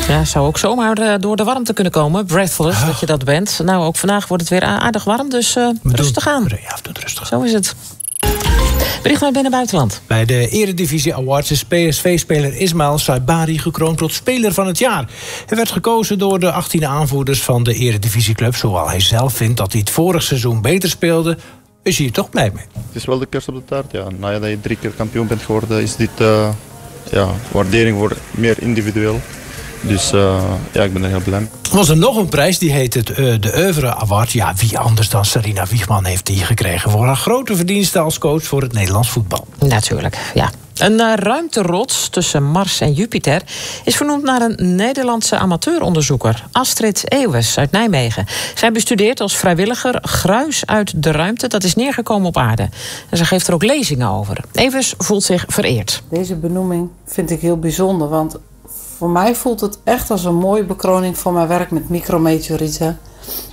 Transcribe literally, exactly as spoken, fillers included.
Ja, zou ook zomaar uh, door de warmte kunnen komen. Breathless, oh. dat je dat bent. Nou, ook vandaag wordt het weer aardig warm, dus uh, rustig aan. Ja, doe het rustig. Zo is het. Bericht naar binnen buitenland. Bij de Eredivisie Awards is P S V-speler Ismail Saibari gekroond tot speler van het jaar. Hij werd gekozen door de achttien aanvoerders van de Eredivisieclub. Hoewel hij zelf vindt dat hij het vorig seizoen beter speelde, is hij er toch blij mee. Het is wel de kers op de taart, ja. Nadat je drie keer kampioen bent geworden, is dit uh, ja, waardering voor meer individueel. Dus uh, ja, ik ben er heel blij mee. Er was er nog een prijs, die heet het, uh, de Oeuvre Award. Ja, wie anders dan Sarina Wiegman heeft die gekregen voor haar grote verdiensten als coach voor het Nederlands voetbal. Natuurlijk, ja. Een uh, ruimterots tussen Mars en Jupiter is vernoemd naar een Nederlandse amateuronderzoeker, Astrid Eeuwes uit Nijmegen. Zij bestudeert als vrijwilliger gruis uit de ruimte dat is neergekomen op aarde. En ze geeft er ook lezingen over. Eeuwes voelt zich vereerd. Deze benoeming vind ik heel bijzonder, want voor mij voelt het echt als een mooie bekroning voor mijn werk met micrometeorieten.